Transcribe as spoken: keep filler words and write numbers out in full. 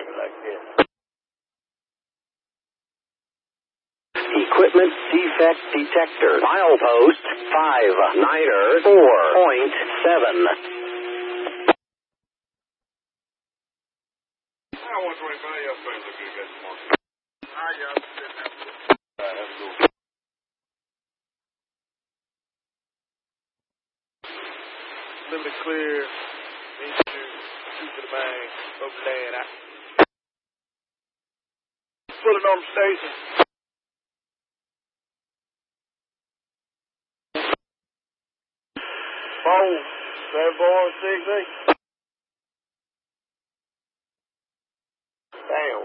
target like this. Equipment defect detector. Milepost five niner four point seven. I want to twenty-five. Y'all friends look good, guys. Come on. All right, y'all. All right, have a good one. Limit clear. Into shoot to the main. Over land. I pulling on the station. Four, seven, four, six, eight. Damn.